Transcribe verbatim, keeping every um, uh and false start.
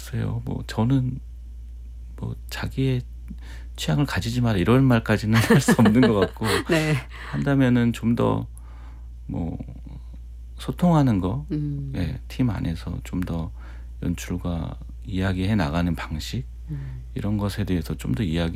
글쎄요. 뭐 저는 뭐 자기의 취향을 가지지 마라 이런 말까지는 할 수 없는 것 같고 네. 한다면은 좀 더 뭐 소통하는 거 음. 예 팀 안에서 좀 더 연출과 이야기해 나가는 방식 음. 이런 것에 대해서 좀 더 이야기